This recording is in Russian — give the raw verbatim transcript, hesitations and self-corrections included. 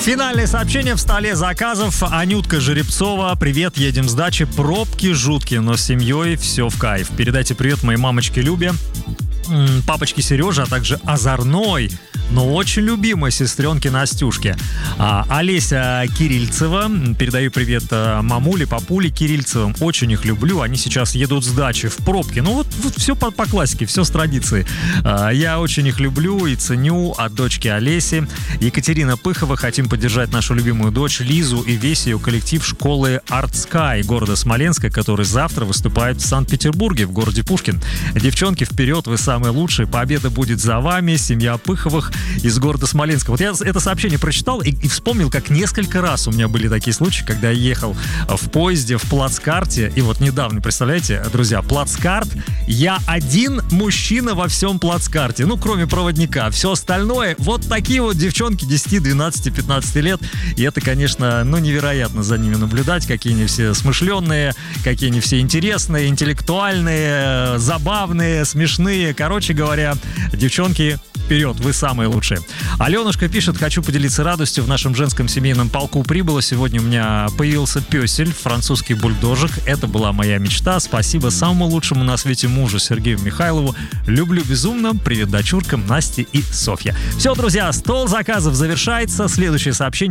Финальное сообщение в столе заказов. Анютка Жеребцова. Привет, едем с дачи. Пробки жуткие, но с семьей все в кайф. Передайте привет моей мамочке Любе, папочке Сереже, а также озорной, но очень любимой сестренке Настюшке. А, Олеся Кирильцева. Передаю привет мамуле, папуле Кирильцевым. Очень их люблю. Они сейчас едут с дачи в пробке. Ну вот, вот все по, по классике, все с традиции. А, я очень их люблю и ценю. От дочки Олеси. Екатерина Пыхова. Хотим поддержать нашу любимую дочь Лизу и весь ее коллектив школы Art Sky города Смоленска, который завтра выступает в Санкт-Петербурге, в городе Пушкин. Девчонки, вперед, вы самые лучшие. Победа будет за вами. Семья Пыховых из города Смоленска. Вот я это сообщение прочитал и, и вспомнил, как несколько раз у меня были такие случаи, когда я ехал в поезде в плацкарте, и вот недавно, представляете, друзья, плацкарт, я один мужчина во всем плацкарте, ну, кроме проводника, все остальное, вот такие вот девчонки десять, двенадцать, пятнадцать лет, и это, конечно, ну, невероятно за ними наблюдать, какие они все смышленые, какие они все интересные, интеллектуальные, забавные, смешные, короче говоря, девчонки, вперед, вы самые лучшие. Аленушка пишет: хочу поделиться радостью. В нашем женском семейном полку прибыло. Сегодня у меня появился пёсель, французский бульдожик. Это была моя мечта. Спасибо самому лучшему на свете мужу Сергею Михайлову. Люблю безумно. Привет дочуркам Насте и Софье. Все, друзья, стол заказов завершается. Следующее сообщение